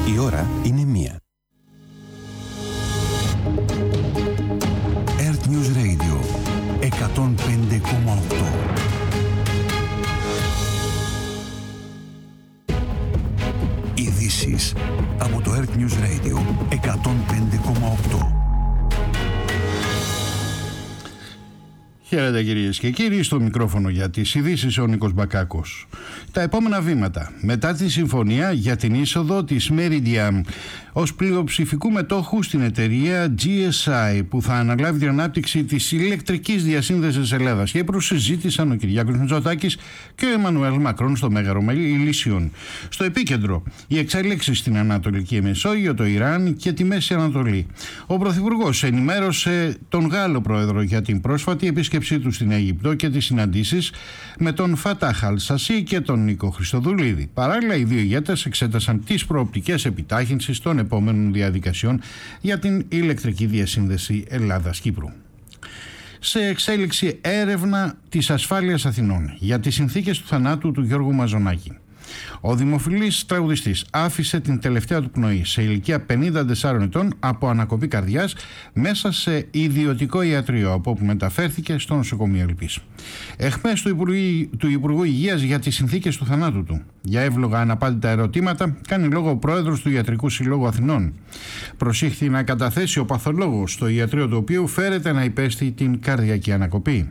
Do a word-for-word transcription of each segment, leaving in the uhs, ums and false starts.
Η ώρα είναι μία. Earth News Radio εκατόν πέντε κόμμα οκτώ. Ειδήσεις από το Earth News Radio εκατόν πέντε κόμμα οκτώ. Χαίρετε κυρίες και κύριοι, στο μικρόφωνο για τις ειδήσεις ο Νίκος Μπακάκος. Τα επόμενα βήματα μετά τη συμφωνία για την είσοδο της Meridiam ως πλειοψηφικού μετόχου στην εταιρεία τζι ες άι που θα αναλάβει την ανάπτυξη της ηλεκτρικής διασύνδεσης Ελλάδας. Κύπρου συζήτησαν ο Κυριάκος Μητσοτάκης και ο Εμμανουέλ Μακρόν στο Μέγαρο Ηλυσίων. Στο επίκεντρο οι εξέλιξεις στην Ανατολική Μεσόγειο, το Ιράν και τη Μέση Ανατολή. Ο Πρωθυπουργός ενημέρωσε τον Γάλλο Πρόεδρο για την πρόσφατη επίσκεψή του στην Αίγυπτο και τις συναντήσεις με τον Φατάχ Αλ-Σασί και τον Νίκο Χριστοδουλίδη. Παράλληλα, οι δύο ηγέτες εξέτασαν τις προοπτικές επιτάχυνσης των επόμενων διαδικασιών για την ηλεκτρική διασύνδεση Ελλάδας-Κύπρου. Σε εξέλιξη έρευνα της ασφάλειας Αθηνών για τις συνθήκες του θανάτου του Γιώργου Μαζονάκη. Ο δημοφιλής τραγουδιστής άφησε την τελευταία του πνοή σε ηλικία πενήντα τεσσάρων ετών από ανακοπή καρδιάς μέσα σε ιδιωτικό ιατρείο, από όπου μεταφέρθηκε στο νοσοκομείο Ελπής. Εχμές του Υπουργού, του Υπουργού Υγείας για τις συνθήκες του θανάτου του. Για εύλογα αναπάντητα ερωτήματα κάνει λόγο ο πρόεδρος του Ιατρικού Συλλόγου Αθηνών. Προσήχθη να καταθέσει ο παθολόγος στο ιατρείο του οποίου φέρεται να υπέστη την καρδιακή ανακοπή.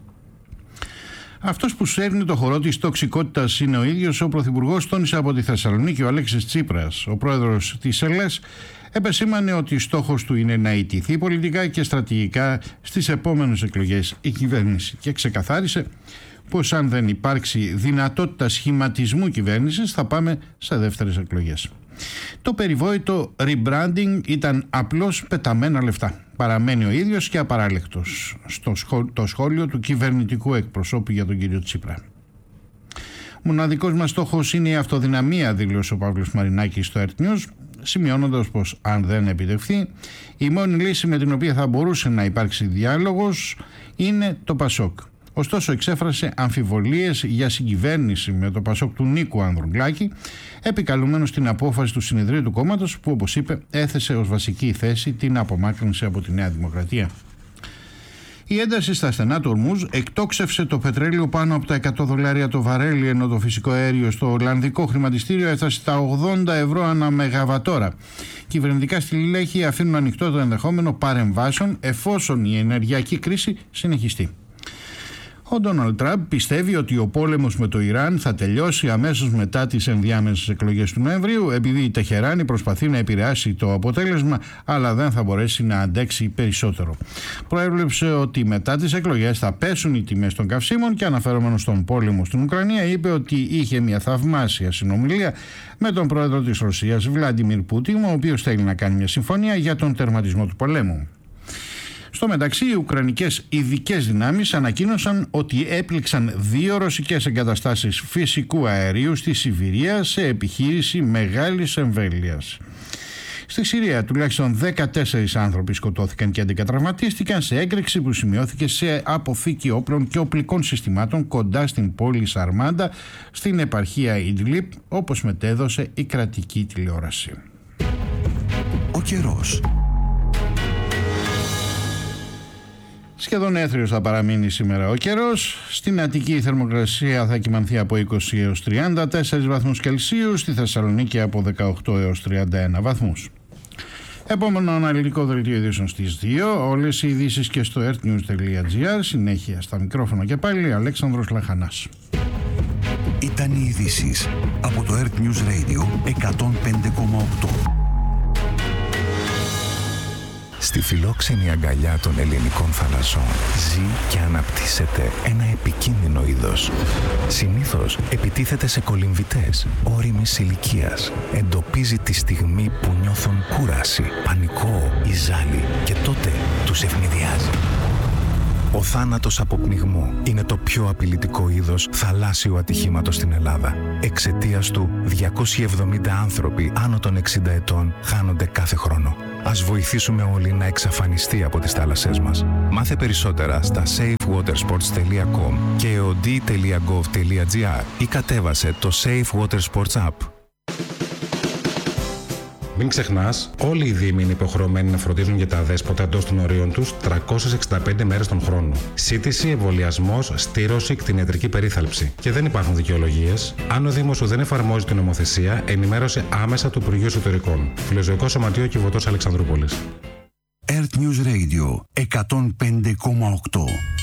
Αυτός που σέρνει το χορό της τοξικότητας είναι ο ίδιος ο Πρωθυπουργός, τόνισε από τη Θεσσαλονίκη ο Αλέξης Τσίπρας. Ο πρόεδρος της ΕΛΕΣ επεσήμανε ότι στόχος του είναι να ιτηθεί πολιτικά και στρατηγικά στις επόμενες εκλογές η κυβέρνηση και ξεκαθάρισε πως αν δεν υπάρξει δυνατότητα σχηματισμού κυβέρνησης θα πάμε σε δεύτερες εκλογές. Το περιβόητο rebranding ήταν απλώς πεταμένα λεφτά. Παραμένει ο ίδιος και απαράλλεκτος στο σχόλιο, το σχόλιο του κυβερνητικού εκπροσώπου για τον κύριο Τσίπρα. Μοναδικός μας στόχος είναι η αυτοδυναμία, δήλωσε ο Παύλος Μαρινάκης στο Earth News, σημειώνοντας πως αν δεν επιτευχθεί, η μόνη λύση με την οποία θα μπορούσε να υπάρξει διάλογος είναι το Πασόκ. Ωστόσο εξέφρασε αμφιβολίες για συγκυβέρνηση με το Πασόκ του Νίκου Ανδρουλάκη, επικαλούμενος στην απόφαση του συνεδρίου του κόμματος που, όπως είπε, έθεσε ως βασική θέση την απομάκρυνση από τη Νέα Δημοκρατία. Η ένταση στα στενά του Ορμούζ εκτόξευσε το πετρέλαιο πάνω από τα εκατό δολάρια το βαρέλι, ενώ το φυσικό αέριο στο Ολλανδικό χρηματιστήριο έφτασε στα ογδόντα ευρώ ανά μεγαβατόρα. Κυβερνητικά στελέχη αφήνουν ανοιχτό το ενδεχόμενο παρεμβάσεων εφόσον η ενεργειακή κρίση συνεχιστεί. Ο Ντόναλντ Τραμπ πιστεύει ότι ο πόλεμος με το Ιράν θα τελειώσει αμέσως μετά τις ενδιάμεσες εκλογές του Νοεμβρίου, επειδή η Τεχεράνη προσπαθεί να επηρεάσει το αποτέλεσμα, αλλά δεν θα μπορέσει να αντέξει περισσότερο. Προέβλεψε ότι μετά τις εκλογές θα πέσουν οι τιμές των καυσίμων και, αναφερόμενος στον πόλεμο στην Ουκρανία, είπε ότι είχε μια θαυμάσια συνομιλία με τον πρόεδρο της Ρωσίας, Βλάντιμιρ Πούτιν, ο οποίος θέλει να κάνει μια συμφωνία για τον τερματισμό του πολέμου. Στο μεταξύ, οι ουκρανικές ειδικές δυνάμεις ανακοίνωσαν ότι έπληξαν δύο ρωσικές εγκαταστάσεις φυσικού αερίου στη Σιβηρία σε επιχείρηση μεγάλης εμβέλειας. Στη Συρία τουλάχιστον δεκατέσσερις άνθρωποι σκοτώθηκαν και έντεκα τραυματίστηκαν σε έκρηξη που σημειώθηκε σε αποθήκη όπλων και οπλικών συστημάτων κοντά στην πόλη Σαρμάντα στην επαρχία Ιντλίπ, όπως μετέδωσε η κρατική τηλεόραση. Ο καιρός. Σχεδόν έθριος θα παραμείνει σήμερα ο καιρός. Στην Αττική η θερμοκρασία θα κυμανθεί από είκοσι έως τριάντα τέσσερις βαθμούς Κελσίου, στη Θεσσαλονίκη από δεκαοκτώ έως τριάντα ένα βαθμούς. Επόμενο αναλυτικό δελτίο ειδήσεων στις δύο. Όλες οι ειδήσεις και στο earthnews.gr. Συνέχεια στα μικρόφωνα και πάλι Αλέξανδρος Λαχανάς. Ήταν οι ειδήσεις από το Earth News Radio εκατόν πέντε κόμμα οκτώ. Στη φιλόξενη αγκαλιά των ελληνικών θαλασσών ζει και αναπτύσσεται ένα επικίνδυνο είδος. Συνήθως επιτίθεται σε κολυμβητές ώριμης ηλικίας. Εντοπίζει τη στιγμή που νιώθουν κούραση, πανικό ή ζάλι και τότε τους ευνηδιάζει. Ο θάνατος από πνιγμό είναι το πιο απειλητικό είδος θαλάσσιου ατυχήματος στην Ελλάδα. Εξαιτίας του, διακόσιοι εβδομήντα άνθρωποι άνω των εξήντα ετών χάνονται κάθε χρόνο. Ας βοηθήσουμε όλοι να εξαφανιστεί από τις θάλασσές μας. Μάθε περισσότερα στα safe water sports τελεία com και e o d τελεία gov τελεία g r ή κατέβασε το Safe Water Sports App. Μην ξεχνάς, όλοι οι δήμοι είναι υποχρεωμένοι να φροντίζουν για τα αδέσποτα εντός των ορίων τους τριακόσιες εξήντα πέντε μέρες τον χρόνο. Σύντηση, εμβολιασμός, στήρωση, κτηνιατρική περίθαλψη. Και δεν υπάρχουν δικαιολογίες. Αν ο Δήμος σου δεν εφαρμόζει την νομοθεσία, ενημέρωσε άμεσα το Υπουργείο Εσωτερικών. Φιλοζωικό Σωματείο Κιβωτός Αλεξανδρούπολης. Earth News Radio εκατόν πέντε κόμμα οκτώ.